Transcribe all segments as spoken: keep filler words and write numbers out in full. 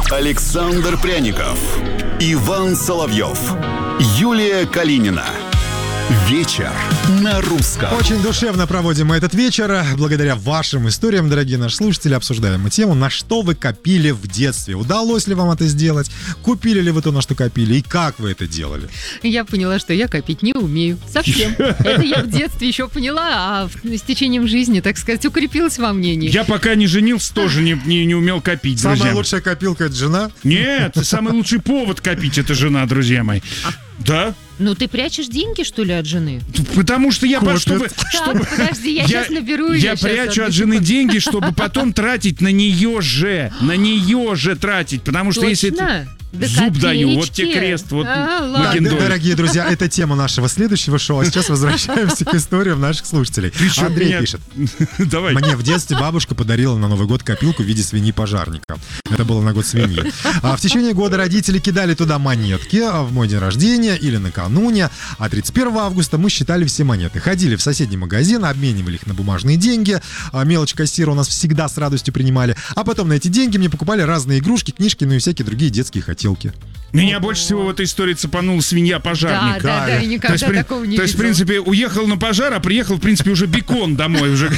Александр Пряников, Иван Соловьев, Юлия Калинина. Вечер на русском. Очень душевно проводим мы этот вечер. Благодаря вашим историям, дорогие наши слушатели, обсуждаем мы тему, на что вы копили в детстве. Удалось ли вам это сделать? Купили ли вы то, на что копили? И как вы это делали? Я поняла, что я копить не умею. Совсем. Это я в детстве еще поняла, а с течением жизни, так сказать, укрепилась во мнении. Я пока не женился, тоже не, не, не умел копить, друзья. Самая лучшая копилка — это жена? Нет, самый лучший повод копить — это жена, друзья мои. Да? Ну, ты прячешь деньги, что ли, от жены? Потому что я... Копит. Чтобы, Так, чтобы, подожди, я, я сейчас наберу ее. Я прячу от жены деньги, чтобы потом тратить на нее же. На нее же тратить. Потому что если... До Зуб копеечки. даю, вот тебе крест, вот а, на гендоле. Дорогие друзья, это тема нашего следующего шоу. А сейчас возвращаемся к историям наших слушателей. Ты Андрей меня... пишет. Давай. Мне в детстве бабушка подарила на Новый год копилку в виде свиньи-пожарника. Это было на год свиньи. А в течение года родители кидали туда монетки в мой день рождения или накануне. А тридцать первого августа мы считали все монеты. Ходили в соседний магазин, обменивали их на бумажные деньги. А мелочь кассира у нас всегда с радостью принимали. А потом на эти деньги мне покупали разные игрушки, книжки, ну и всякие другие детские хотелки. Меня больше всего в этой истории цепанула свинья-пожарник. Да, да, да, я никогда то есть, такого не То есть, в видела. принципе, уехал на пожар, а приехал, в принципе, уже бекон домой уже.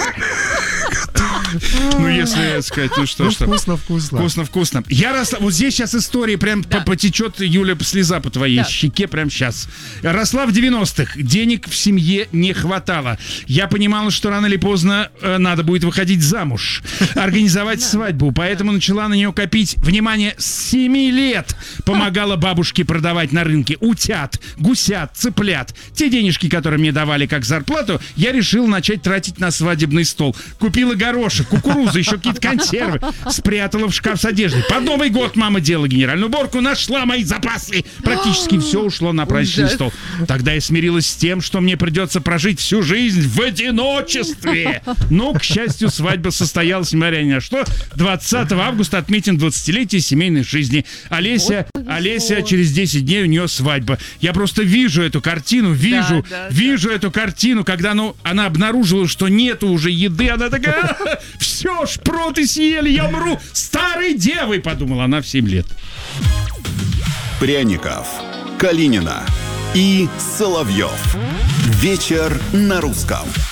Ну, если сказать, ну что, Ну, что. вкусно, вкусно. Вкусно, вкусно. Я росла, вот здесь сейчас история прям Да. потечет, Юля, слеза по твоей Да. щеке прям сейчас. Росла в девяностых, денег в семье не хватало. Я понимала, что рано или поздно э, надо будет выходить замуж, организовать свадьбу, поэтому начала на нее копить, внимание, с семи лет. Помогала бабушке продавать на рынке утят, гусят, цыплят. Те денежки, которые мне давали как зарплату, я решил начать тратить на свадебный стол. Купила горошек, кукурузу, еще какие-то консервы. Спрятала в шкаф с одеждой. Под Новый год мама делала генеральную уборку, нашла мои запасы. Практически все ушло на праздничный Ужас. стол. Тогда я смирилась с тем, что мне придется прожить всю жизнь в одиночестве. Но, к счастью, свадьба состоялась, несмотря ни на что. двадцатого августа отметим двадцатилетие семейной жизни. Олеся, Вот повезло. Олеся, через десять дней у нее свадьба. Я просто вижу эту картину, вижу, да, вижу эту картину, когда ну, она обнаружила, что нету уже еды. Она такая: все, шпроты съели, я умру старой девой, подумала она в семь лет. Пряников, Калинина и Соловьев. Вечер на русском.